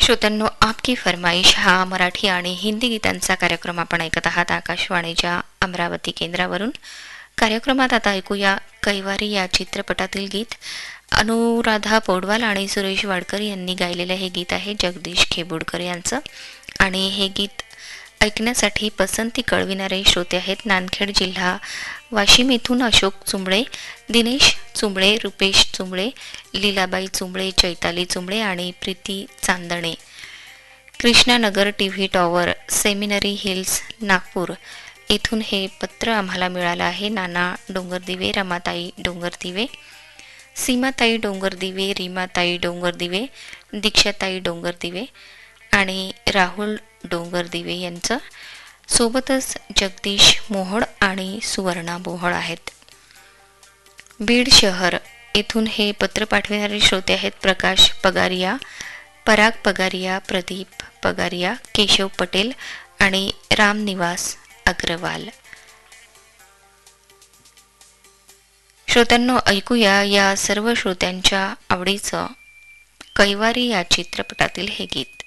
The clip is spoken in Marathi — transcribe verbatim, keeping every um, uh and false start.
श्रोत्यांनो, आपकी फरमाईश हा मराठी आणि हिंदी गीतांचा कार्यक्रम आपण ऐकत आहात आकाशवाणीच्या अमरावती केंद्रावरून. कार्यक्रमात आता ऐकूया कैवारी या चित्रपटातील गीत. अनुराधा पौडवाल आणि सुरेश वाडकर यांनी गायलेलं हे गीत आहे जगदीश खेबुडकर यांचं. आणि हे गीत ऐकण्यासाठी पसंती कळविणारे श्रोते आहेत नांदखेड जिल्हा वाशिम येथून अशोक चुंबळे, दिनेश चुंबळे, रुपेश चुंबळे, लीलाबाई चुंबळे, चैताली चुंबळे आणि प्रीती चांदणे. Krishnanagar T V tower, seminary hills, Nagpur येथून हे पत्र आम्हाला मिळालं आहे. नाना डोंगरदिवे, रमाताई डोंगरदिवे, सीमाताई डोंगरदिवे, रीमाताई डोंगरदिवे, दीक्षाताई डोंगरदिवे आणि राहुल डोंगरदिवे यांचं. सोबतच जगदीश मोहोळ आणि सुवर्णा बोहळ आहेत. बीड शहर येथून हे पत्र पाठविणारे श्रोते आहेत प्रकाश पगारिया, पराग पगारिया, प्रदीप पगारिया, केशव पटेल आणि रामनिवास अग्रवाल. श्रोत्यांनो, ऐकूया या सर्व श्रोत्यांच्या आवडीचं कैवारी या चित्रपटातील हे गीत.